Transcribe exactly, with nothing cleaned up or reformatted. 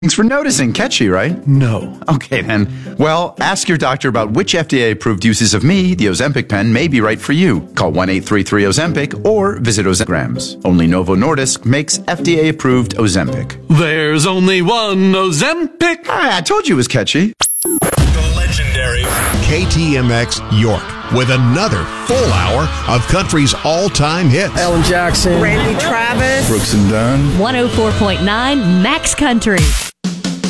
Thanks for noticing. Catchy, right? No. Okay, then. Well, ask your doctor about which F D A-approved uses of me, the Ozempic pen, may be right for you. Call one eight three three Ozempic or visit Ozempic. Only Novo Nordisk makes F D A-approved Ozempic. There's only one Ozempic. Ah, I told you it was catchy. The legendary K T M X York with another full hour of country's all-time hits. Alan Jackson, Randy Travis, Brooks and Dunn. one oh four point nine Max Country.